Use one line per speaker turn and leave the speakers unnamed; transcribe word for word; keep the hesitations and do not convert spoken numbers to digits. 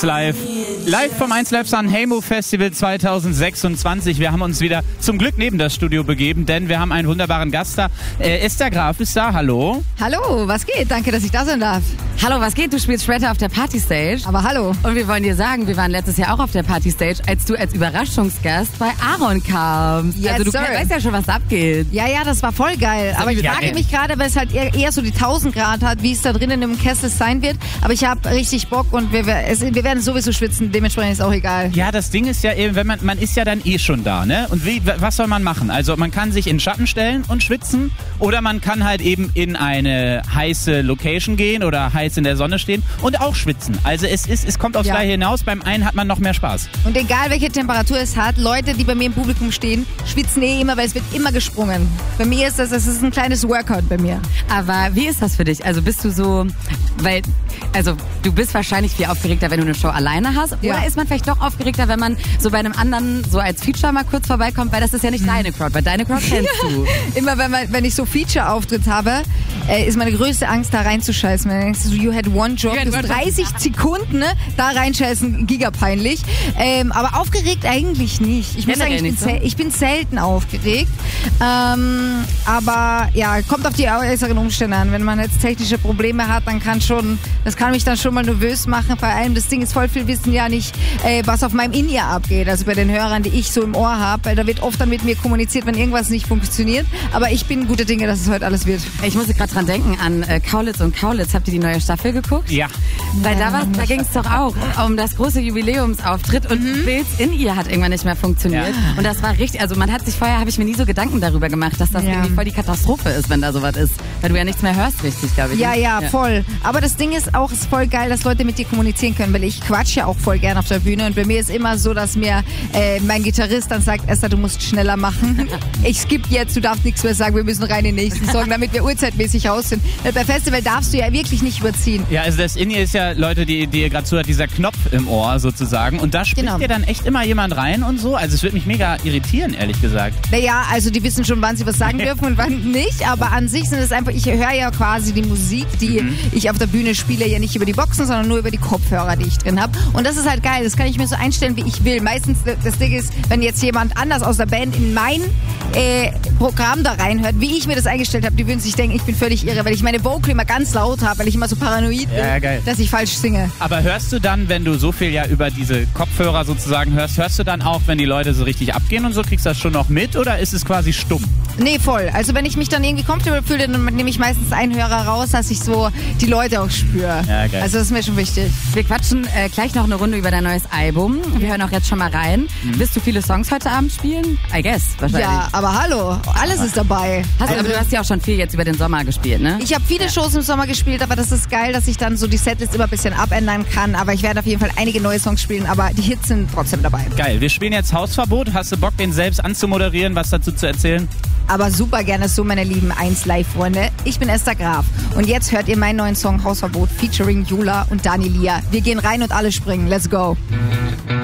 Live. Live vom eins Live San Heymo Festival zwanzig sechsundzwanzig. Wir haben uns wieder zum Glück neben das Studio begeben, denn wir haben einen wunderbaren Gast da. Äh, Esther Graf ist da, hallo.
Hallo, was geht? Danke, dass ich da sein darf.
Hallo, was geht? Du spielst Shredder auf der Partystage.
Aber hallo.
Und wir wollen dir sagen, wir waren letztes Jahr auch auf der Partystage, als du als Überraschungsgast bei Aaron kamst.
Yes,
also du
sir.
weißt ja schon, was abgeht.
Ja, ja, das war voll geil. Aber ich
Ja,
frage
ey.
mich gerade, weil es halt eher, eher so die tausend Grad hat, wie es da drinnen im Kessel sein wird. Aber ich habe richtig Bock und wir, wir, es, wir werden sowieso schwitzen. Dementsprechend ist auch egal.
Ja, das Ding ist ja eben, wenn man, man ist ja dann eh schon da, ne? Und wie, was soll man machen? Also man kann sich in den Schatten stellen und schwitzen oder man kann halt eben in eine heiße Location gehen oder heiß in der Sonne stehen und auch schwitzen. Also es ist, es kommt aufs
Ja.
Gleiche hinaus. Beim einen hat man noch mehr Spaß.
Und egal, welche Temperatur es hat, Leute, die bei mir im Publikum stehen, schwitzen eh immer, weil es wird immer gesprungen. Bei mir ist das, das ist ein kleines Workout bei mir.
Aber wie ist das für dich? Also bist du so, weil, also du bist wahrscheinlich viel aufgeregter, wenn du eine Show alleine hast.
Ja.
Oder ist man vielleicht doch aufgeregter, wenn man so bei einem anderen so als Feature mal kurz vorbeikommt? Weil das ist ja nicht deine Crowd, weil deine Crowd kennst du.
Immer wenn, man, wenn ich so Feature-Auftritt habe, äh, ist meine größte Angst, da reinzuscheißen. Wenn du denkst, so, you had one job,
You had
das
one job.
dreißig Sekunden, ne, da reinscheißen, gigapeinlich. Ähm, aber aufgeregt eigentlich nicht. Ich muss sagen,
Generell
ich bin,
nicht so?
sel- ich bin selten aufgeregt. Ähm, aber ja, kommt auf die äußeren Umstände an. Wenn man jetzt technische Probleme hat, dann kann schon, das kann mich dann schon mal nervös machen. Vor allem, das Ding ist, voll viel wissen ja nicht, äh, was auf meinem In-Ear abgeht. Also bei den Hörern, die ich so im Ohr habe, weil da wird oft dann mit mir kommuniziert, wenn irgendwas nicht funktioniert. Aber ich bin guter Dinge, dass es heute alles wird.
Ich musste gerade dran denken an äh, Kaulitz und Kaulitz. Habt ihr die neue Staffel geguckt?
Ja.
Weil da, war- da ging es doch auch um das große Jubiläumsauftritt und Bills in ihr hat irgendwann nicht mehr funktioniert.
Ja.
Und das war richtig, also man hat sich vorher, habe ich mir nie so Gedanken darüber gemacht, dass das
Ja.
irgendwie voll die Katastrophe ist, wenn da sowas ist. Weil du ja nichts mehr hörst richtig, glaube ich.
Ja,
ne?
ja, voll. Aber das Ding ist auch, es ist voll geil, dass Leute mit dir kommunizieren können, weil ich quatsch ja auch voll gern auf der Bühne und bei mir ist immer so, dass mir äh, mein Gitarrist dann sagt, Esther, du musst schneller machen. Ich skipp jetzt, du darfst nichts mehr sagen, wir müssen rein in den nächsten Song, damit wir uhrzeitmäßig raus sind. Weil bei Festival darfst du ja wirklich nicht überziehen.
Ja, also das In-Ear ist ja, Leute, die, die ihr gerade zuhört, dieser Knopf im Ohr sozusagen. Und da spricht
Genau.
ja dann echt immer jemand rein und so. Also es würde mich mega irritieren, ehrlich gesagt.
Naja, also die wissen schon, wann sie was sagen dürfen und wann nicht, aber an sich sind es einfach, ich höre ja quasi die Musik, die
Mhm.
ich auf der Bühne spiele, ja nicht über die Boxen, sondern nur über die Kopfhörer, die ich drin habe. Und das ist halt geil, das kann ich mir so einstellen, wie ich will. Meistens, das Ding ist, wenn jetzt jemand anders aus der Band in mein äh, Programm da reinhört, wie ich mir das eingestellt habe, die würden sich denken, ich bin völlig irre, weil ich meine Vocal immer ganz laut habe, weil ich immer so paranoid bin,
Ja, geil.
dass ich falsch singe.
Aber hörst du dann, wenn du so viel ja über diese Kopfhörer sozusagen hörst, hörst du dann auch, wenn die Leute so richtig abgehen und so, kriegst du das schon noch mit oder ist es quasi stumm?
Nee, voll. Also wenn ich mich dann irgendwie comfortable fühle, dann nehme ich meistens einen Hörer raus, dass ich so die Leute auch spüre.
Ja, geil.
Also das ist mir schon wichtig.
Wir quatschen äh, gleich noch eine Runde über dein neues Album. Wir hören auch jetzt schon mal rein. Wirst du viele Songs heute Abend spielen? I guess, wahrscheinlich.
Ja, aber hallo, alles ist dabei.
Hast,
Also,
aber du hast ja auch schon viel jetzt über den Sommer gespielt, ne?
ich habe viele Shows im Sommer gespielt, aber das ist geil, dass ich dann so die Setlist immer ein bisschen abändern kann. Aber ich werde auf jeden Fall einige neue Songs spielen, aber die Hits sind trotzdem dabei.
Geil, wir spielen jetzt Hausverbot. Hast du Bock, den selbst anzumoderieren, was dazu zu erzählen?
Aber super gerne so, meine lieben eins Live-Freunde. Ich bin Esther Graf und jetzt hört ihr meinen neuen Song Hausverbot featuring Jula und Dani Lia. Wir gehen rein und alle springen. Let's go.